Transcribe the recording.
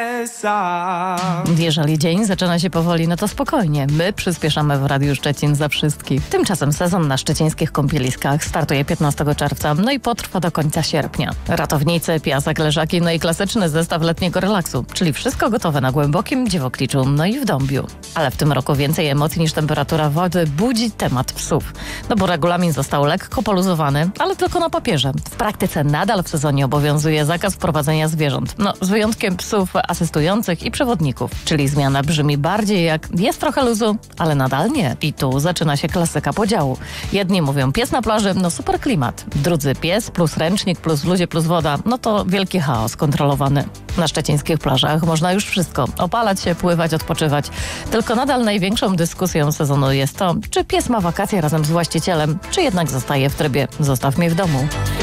Jeżeli dzień zaczyna się powoli, no to spokojnie. My przyspieszamy w Radiu Szczecin za wszystkich. Tymczasem sezon na szczecińskich kąpieliskach startuje 15 czerwca, no i potrwa do końca sierpnia. Ratownicy, piasek, leżaki, no i klasyczny zestaw letniego relaksu, czyli wszystko gotowe na głębokim Dziewokliczu, no i w Dąbiu. Ale w tym roku więcej emocji niż temperatura wody budzi temat psów. No bo regulamin został lekko poluzowany, ale tylko na papierze. W praktyce nadal w sezonie obowiązuje zakaz wprowadzenia zwierząt. No, z wyjątkiem psów asystujących i przewodników. Czyli zmiana brzmi bardziej jak jest trochę luzu, ale nadal nie. I tu zaczyna się klasyka podziału. Jedni mówią pies na plaży, no super klimat. Drudzy pies plus ręcznik plus ludzie plus woda, no to wielki chaos kontrolowany. Na szczecińskich plażach można już wszystko. Opalać się, pływać, odpoczywać. Tylko nadal największą dyskusją sezonu jest to, czy pies ma wakacje razem z właścicielem, czy jednak zostaje w trybie zostaw mnie w domu.